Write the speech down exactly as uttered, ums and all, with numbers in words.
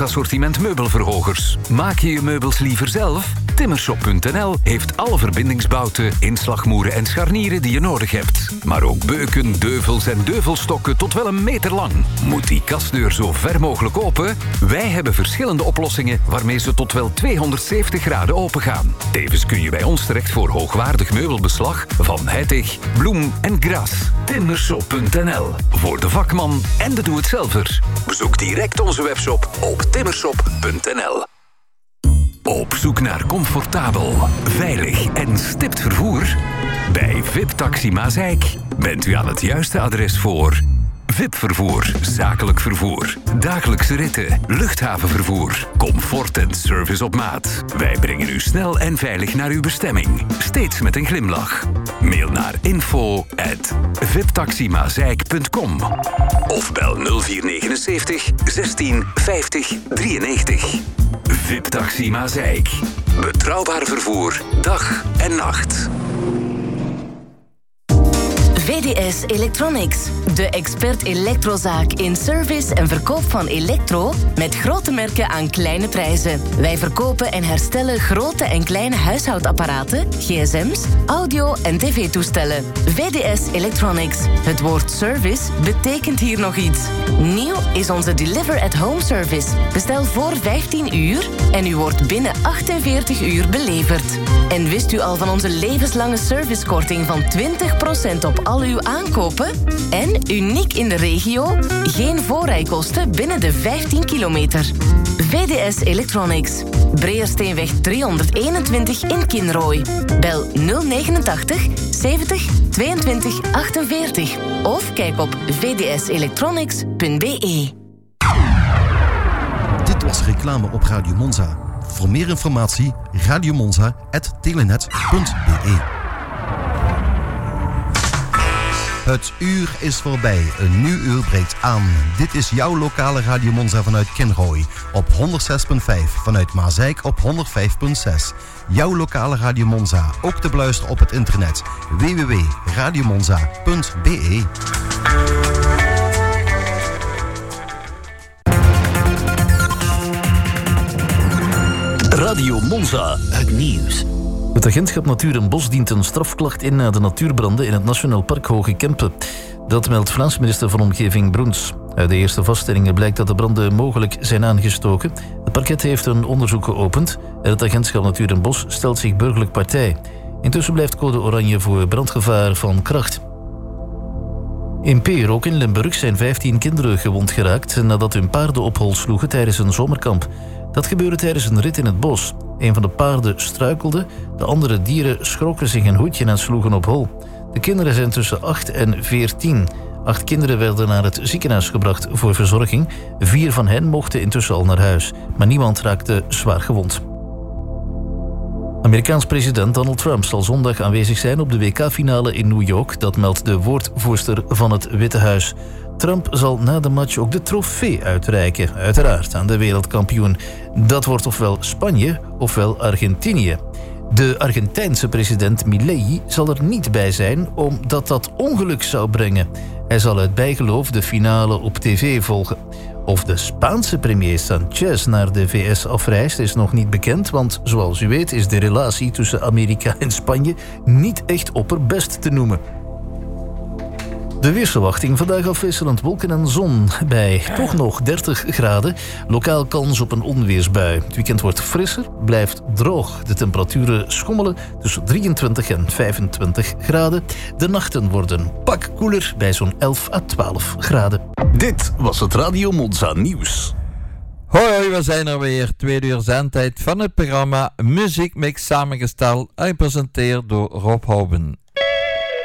assortiment meubelverhogers. Maak je je meubels liever zelf? Timmershop punt n l heeft alle verbindingsbouten, inslagmoeren en scharnieren die je nodig hebt. Maar ook beuken, deuvels en deuvelstokken tot wel een meter lang. Moet die kastdeur zo ver mogelijk open? Wij hebben verschillende oplossingen waarmee ze tot wel tweehonderdzeventig graden open gaan. Tevens kun je bij ons terecht voor hoogwaardig meubelbeslag van Heitig, Bloem en Gras. Timmershop punt n l. Voor de vakman en de doe-het-zelver. Bezoek direct onze webshop op timmershop punt n l. Op zoek naar comfortabel, veilig en stipt vervoer? Bij V I P Taxi Maaseik bent u aan het juiste adres voor V I P-vervoer, zakelijk vervoer, dagelijkse ritten, luchthavenvervoer, comfort en service op maat. Wij brengen u snel en veilig naar uw bestemming, steeds met een glimlach. Mail naar info at viptaximaaseik punt com of bel nul vier negenenzeventig zestien vijftig drieënnegentig. V I P Taxi Maaseik. Betrouwbaar vervoer, dag en nacht. V D S Electronics, de expert elektrozaak in service en verkoop van elektro met grote merken aan kleine prijzen. Wij verkopen en herstellen grote en kleine huishoudapparaten, gsm's, audio- en tv-toestellen. V D S Electronics. Het woord service betekent hier nog iets. Nieuw is onze Deliver at Home service. Bestel voor vijftien uur en u wordt binnen achtenveertig uur beleverd. En wist u al van onze levenslange servicekorting van twintig procent op al uw aankopen? En, uniek in de regio, geen voorrijkosten binnen de vijftien kilometer. V D S Electronics. Breersteenweg driehonderdeenentwintig in Kinrooi. Bel nul negenentachtig zeventig tweeëntwintig achtenveertig of kijk op v d s electronics punt b e. Dit was reclame op Radio Monza. Voor meer informatie radiomonza punt telenet punt b e. Het uur is voorbij. Een nieuw uur breekt aan. Dit is jouw lokale Radio Monza vanuit Kinrooi. Op honderdzes komma vijf. Vanuit Maaseik op honderdvijf komma zes. Jouw lokale Radio Monza. Ook te beluisteren op het internet. w w w punt radiomonza punt b e. Radio Monza. Het nieuws. Het agentschap Natuur en Bos dient een strafklacht in na de natuurbranden in het Nationaal Park Hoge Kempen. Dat meldt Vlaams minister van Omgeving Broens. Uit de eerste vaststellingen blijkt dat de branden mogelijk zijn aangestoken. Het parket heeft een onderzoek geopend en het agentschap Natuur en Bos stelt zich burgerlijk partij. Intussen blijft code oranje voor brandgevaar van kracht. In Peer, ook in Limburg, zijn vijftien kinderen gewond geraakt nadat hun paarden op hol sloegen tijdens een zomerkamp. Dat gebeurde tijdens een rit in het bos. Een van de paarden struikelde, de andere dieren schrokken zich een hoedje en sloegen op hol. De kinderen zijn tussen acht en veertien. Acht kinderen werden naar het ziekenhuis gebracht voor verzorging. Vier van hen mochten intussen al naar huis, maar niemand raakte zwaar gewond. Amerikaans president Donald Trump zal zondag aanwezig zijn op de W K-finale in New York. Dat meldt de woordvoerster van het Witte Huis. Trump zal na de match ook de trofee uitreiken, uiteraard aan de wereldkampioen. Dat wordt ofwel Spanje ofwel Argentinië. De Argentijnse president Milei zal er niet bij zijn omdat dat ongeluk zou brengen. Hij zal uit bijgeloof de finale op tv volgen. Of de Spaanse premier Sanchez naar de V S afreist is nog niet bekend, want zoals u weet is de relatie tussen Amerika en Spanje niet echt opperbest te noemen. De weersverwachting vandaag afwisselend wolken en zon bij toch nog dertig graden. Lokaal kans op een onweersbui. Het weekend wordt frisser, blijft droog. De temperaturen schommelen tussen drieëntwintig en vijfentwintig graden. De nachten worden pak koeler bij zo'n elf à twaalf graden. Dit was het Radio Monza nieuws. Hoi hoi, we zijn er weer. Tweede uur zendtijd van het programma Muziek Mix, samengesteld en gepresenteerd door Rob Houben.